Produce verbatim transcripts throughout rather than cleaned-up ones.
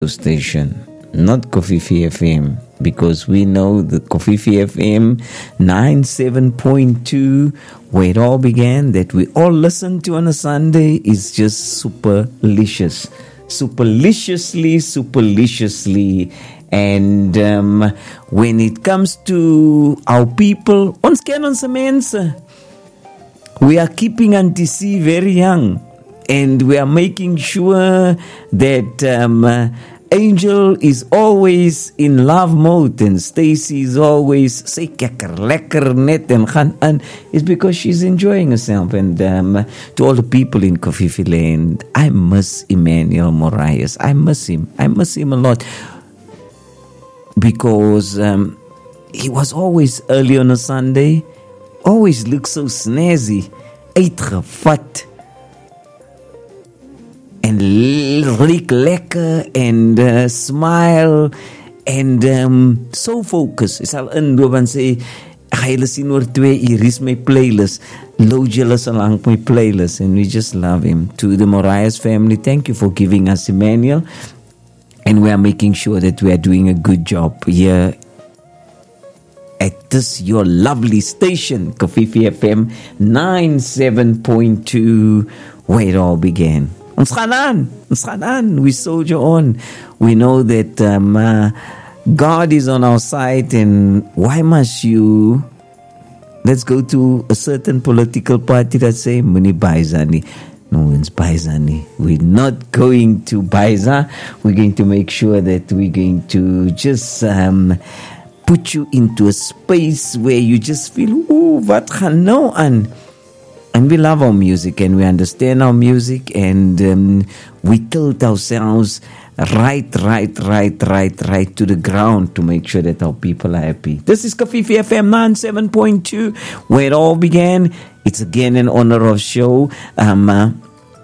station, not Kofifi F M, because we know the Kofifi F M ninety-seven point two, where it all began, that we all listen to on a Sunday, is just superlicious. Superliciously, superliciously. And um, when it comes to our people, ons ken ons mense. We are keeping Auntie C very young. And we are making sure that um, uh, Angel is always in love mode and Stacy is always say kekker, lekker net en gaan aan. It's because she's enjoying herself. And um, to all the people in Kofifi Land, I miss Emmanuel Moraes. I miss him. I miss him a lot. Because um, he was always early on a Sunday, always looked so snazzy, uitgevat. And reek lekker and uh, smile and um, so focused. Ek sal inloop en sê, ek gaan julle sien oor twee uur, hier is my playlist. Load julle so lank my playlist. And we just love him. To the Moraes family, thank you for giving us Emmanuel. And we are making sure that we are doing a good job here at this your lovely station, Kofifi F M ninety-seven point two, where it all began. Ons gaan aan, ons gaan aan, we soldier on. We know that um, uh, God is on our side, and why must you, let's go to a certain political party that say, Muni Baizani. No one's Baizani. We're not going to Baiza. We're going to make sure that we're going to just um, put you into a space where you just feel, ooh, wat gaan nou aan? And we love our music and we understand our music and um, we tilt ourselves right, right, right, right, right to the ground to make sure that our people are happy. This is Kofifi F M ninety-seven point two, where it all began. It's again an honor of show. Um, uh,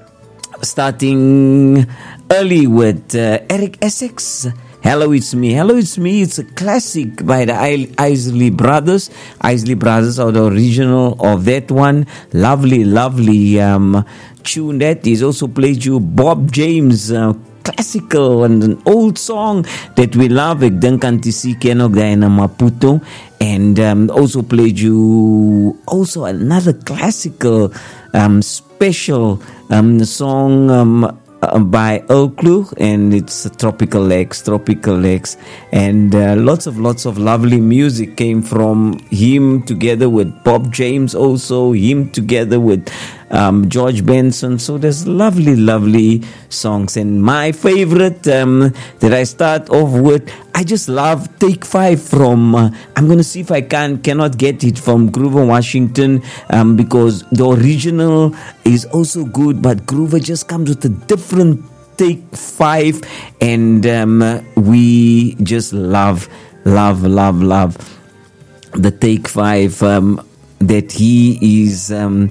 starting early with uh, Eric Essex. Hello, it's me. Hello, it's me. It's a classic by the Isley Brothers. Isley Brothers are the original of that one. Lovely, lovely um, tune that. He's also played you Bob James, uh, classical and an old song that we love. Ek dink Auntie C ken ook daar in Maputo. And um, also played you also another classical um, special um, song um, Uh, by Earl Klug, and it's uh, Tropical Lakes, Tropical Lakes, and uh, lots of lots of lovely music came from him together with Bob James, also him together with um, George Benson. So there's lovely, lovely songs, and my favorite um, that I start off with, I just love Take Five from. Uh, I'm gonna see if I can cannot get it from Grover Washington um, because the original is also good, but Grover just comes with a different Take Five, and um, we just love, love, love, love the Take Five um, that he is um,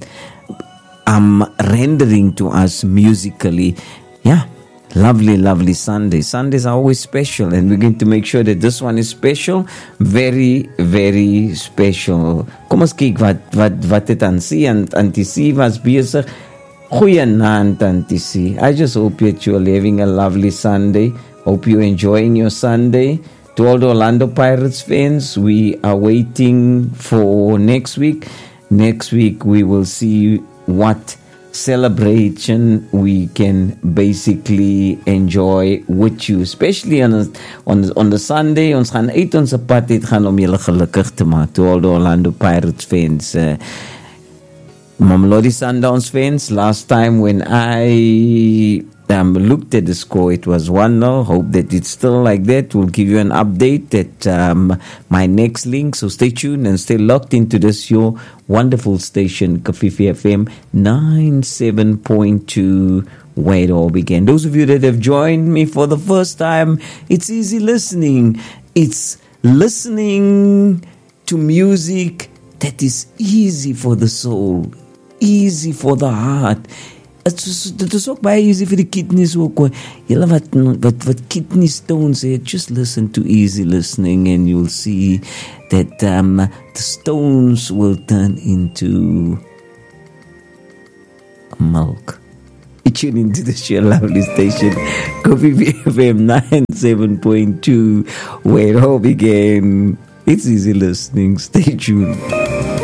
um, rendering to us musically. Yeah. Lovely, lovely Sunday. Sundays are always special, and we're going to make sure that this one is special. Very, very special. Kom ons kyk wat wat wat dit aan sien, en Auntie C was besig. Goeienaand, Auntie C. I just hope that you're having a lovely Sunday. Hope you're enjoying your Sunday. To all the Orlando Pirates fans, we are waiting for next week. Next week we will see what celebration we can basically enjoy with you, especially on a, on on the Sunday. Ons gaan uit ons pad uit gaan om julle gelukkig te maak. To all the Orlando Pirates fans, uh, Mamelodi Sundowns fans. Last time when I um, looked at the score, it was one nil. Hope that it's still like that. We'll give you an update at um, my next link. So stay tuned and stay locked into this your wonderful station, Kofifi F M ninety-seven point two, where it all began. Those of you that have joined me for the first time, it's easy listening. It's listening to music that is easy for the soul, easy for the heart. Dit is ook baie easy vir die kidneys ook. Julle wat, wat, wat kidney stones het, just listen to easy listening and you'll see that um, the stones will turn into milk. It tune into the show, lovely station, Kofi F M ninety-seven point two, where it all began. It's easy listening. Stay tuned.